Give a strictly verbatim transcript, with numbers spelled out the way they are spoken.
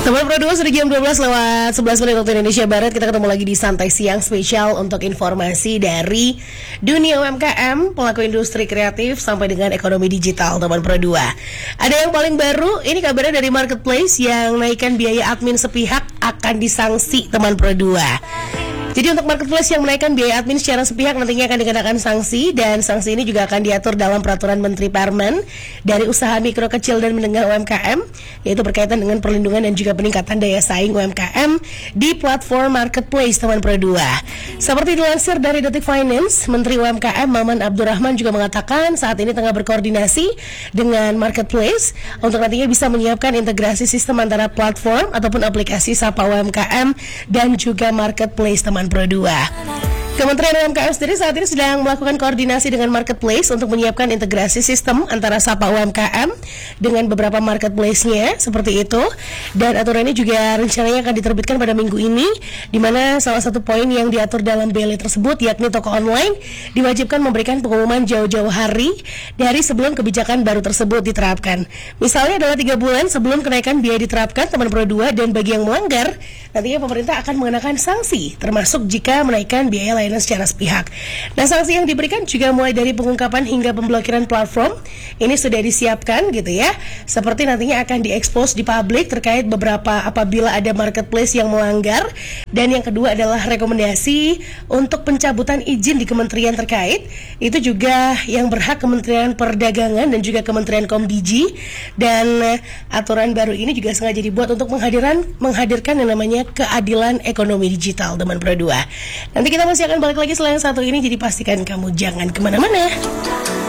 Teman Pro dua sudah jam dua belas lewat sebelas menit waktu Indonesia Barat. Kita ketemu lagi di Santai Siang spesial untuk informasi dari dunia U M K M, pelaku industri kreatif sampai dengan ekonomi digital. Teman Pro dua, ada yang paling baru, ini kabarnya dari Marketplace yang naikkan biaya admin sepihak akan disangsi Teman Pro dua. Jadi untuk Marketplace yang menaikkan biaya admin secara sepihak nantinya akan dikenakan sanksi, dan sanksi ini juga akan diatur dalam peraturan Menteri Parmen dari usaha mikro kecil dan menengah U M K M, yaitu berkaitan dengan perlindungan dan juga peningkatan daya saing U M K M di platform Marketplace Teman Pro dua. Seperti dilansir dari Detik Finance, Menteri U M K M Maman Abdurrahman juga mengatakan saat ini tengah berkoordinasi dengan Marketplace untuk nantinya bisa menyiapkan integrasi sistem antara platform ataupun aplikasi Sapa U M K M dan juga Marketplace Teman Pro dua. Kementerian U M K M sendiri saat ini sedang melakukan koordinasi dengan Marketplace untuk menyiapkan integrasi sistem antara Sapa U M K M dengan beberapa marketplace-nya seperti itu. Dan aturan ini juga rencananya akan diterbitkan pada minggu ini, di mana salah satu poin yang diatur dalam B L I tersebut yakni toko online diwajibkan memberikan pengumuman jauh-jauh hari dari sebelum kebijakan baru tersebut diterapkan. Misalnya adalah tiga bulan sebelum kenaikan biaya diterapkan Teman Pro dua, dan bagi yang melanggar nantinya pemerintah akan mengenakan sanksi, termasuk jika menaikkan biaya layanan secara sepihak. Nah, sanksi yang diberikan juga mulai dari pengungkapan hingga pemblokiran platform. Ini sudah disiapkan gitu ya. Seperti nantinya akan diekspos di publik terkait beberapa apabila ada marketplace yang melanggar. Dan yang kedua adalah rekomendasi untuk pencabutan izin di kementerian terkait. Itu juga yang berhak Kementerian Perdagangan dan juga Kementerian Kombiji. Dan eh, aturan baru ini juga sengaja dibuat untuk menghadirkan menghadirkan yang namanya keadilan ekonomi digital Teman Pro dua. Nanti kita masih akan balik lagi selain satu ini, jadi pastikan kamu jangan kemana-mana.